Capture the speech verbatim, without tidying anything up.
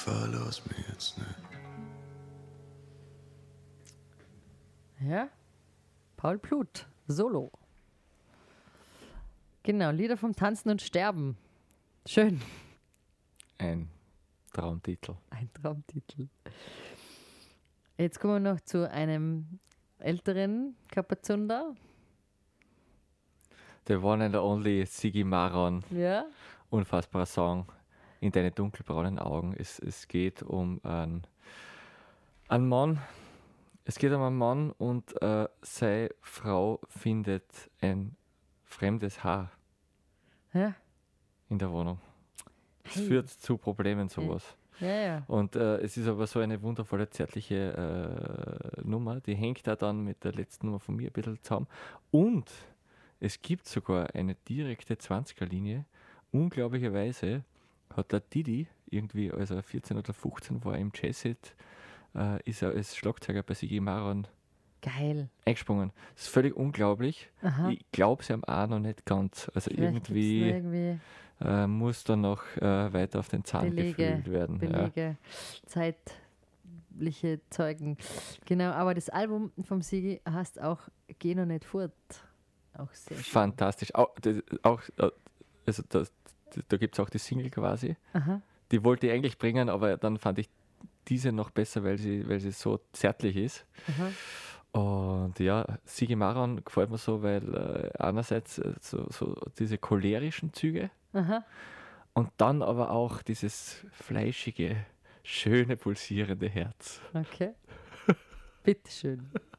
verlass mich jetzt nicht. Ja, Paul Blut, Solo. Genau, Lieder vom Tanzen und Sterben. Schön. Ein Traumtitel. Ein Traumtitel. Jetzt kommen wir noch zu einem älteren Kapazunder. The one and only Sigi Maron. Ja. Unfassbarer Song. In deine dunkelbraunen Augen. Es, es geht um einen, einen Mann. Es geht um einen Mann und äh, seine Frau findet ein fremdes Haar Ja. in der Wohnung. Es Hey. führt zu Problemen, sowas. Ja, ja. Und äh, es ist aber so eine wundervolle, zärtliche äh, Nummer. Die hängt da dann mit der letzten Nummer von mir ein bisschen zusammen. Und es gibt sogar eine direkte zwanziger-Linie. Unglaublicherweise hat der Didi irgendwie, als er vierzehn oder fünfzehn war im Jazzhit, äh, ist er als Schlagzeuger bei Sigi Maron Geil. eingesprungen. Das ist völlig unglaublich. Aha. Ich glaube es ihm auch noch nicht ganz. Also Vielleicht gibt's irgendwie, noch irgendwie äh, muss da noch äh, weiter auf den Zahn Belege, gefühlt werden. Ja. Belege, zeitliche Zeugen. Genau, aber das Album vom Sigi heißt auch Geh noch nicht fort. Auch sehr schön. Fantastisch. Auch, das, auch, äh, also das, da gibt es auch die Single quasi. Aha. Die wollte ich eigentlich bringen, aber dann fand ich diese noch besser, weil sie, weil sie so zärtlich ist. Aha. Und ja, Sigi Maron gefällt mir so, weil äh, einerseits äh, so, so diese cholerischen Züge Aha. und dann aber auch dieses fleischige, schöne, pulsierende Herz. Okay. Bitteschön.